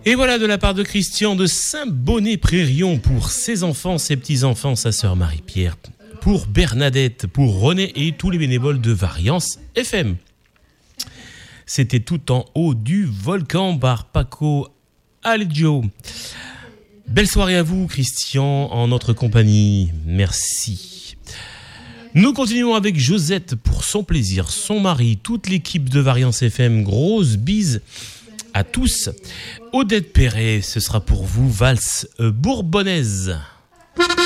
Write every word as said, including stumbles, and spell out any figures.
Et voilà de la part de Christian de Saint-Bonnet-Prérion pour ses enfants, ses petits-enfants, sa sœur Marie-Pierre, pour Bernadette, pour René et tous les bénévoles de Variance F M. C'était Tout en haut du volcan par Paco Algio. Belle soirée à vous, Christian, en notre compagnie. Merci. Nous continuons avec Josette pour son plaisir, son mari, toute l'équipe de Variance F M. Grosse bise à tous. Odette Perret, ce sera pour vous, valse bourbonnaise.